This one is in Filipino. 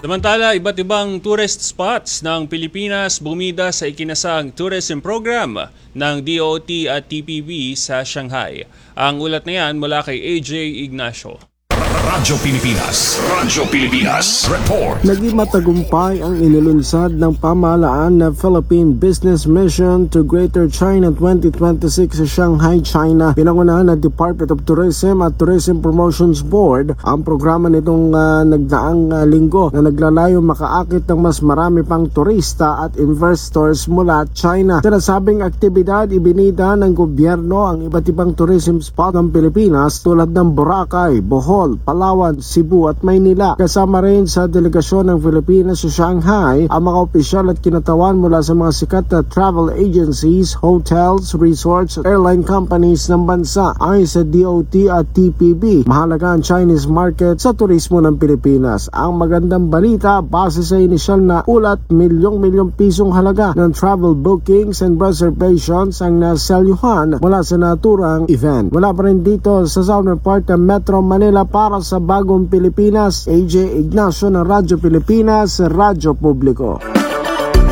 Samantala, iba't ibang tourist spots ng Pilipinas bumida sa ikinasang tourism program ng DOT at TPB sa Shanghai. Ang ulat na yan mula kay AJ Ignacio. Radyo Pilipinas Report. Naging matagumpay ang inilunsad ng pamahalaan na Philippine Business Mission to Greater China 2026 sa Shanghai, China. Pinangunahan ng Department of Tourism at Tourism Promotions Board ang programa nitong nagdaang linggo na naglalayo makaakit ng mas marami pang turista at investors mula China. Sinasabing aktibidad ibinida ng gobyerno ang iba't ibang tourism spot ng Pilipinas tulad ng Boracay, Bohol, Palawan, Cebu at Maynila. Kasama rin sa delegasyon ng Pilipinas sa Shanghai ang mga opisyal at kinatawan mula sa mga sikat na travel agencies, hotels, resorts at airline companies ng bansa. Ayon sa DOT at TPB, mahalaga ang Chinese market sa turismo ng Pilipinas. Ang magandang balita, base sa inisyal na ulat, milyong pisong halaga ng travel bookings and reservations ang naselyuhan mula sa naturang event. Wala pa rin dito sa southern part ng Metro Manila para sa bagong Pilipinas. AJ Ignacio ng Radyo Pilipinas, Radyo Publiko.